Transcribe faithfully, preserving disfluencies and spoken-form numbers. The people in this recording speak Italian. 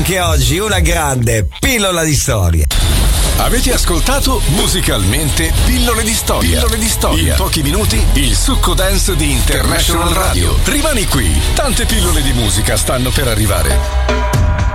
Anche oggi una grande pillola di storia. Avete ascoltato Musicalmente Pillole di Storia. Pillole di Storia. In pochi minuti il succo dance di International Radio. Rimani qui, tante pillole di musica stanno per arrivare.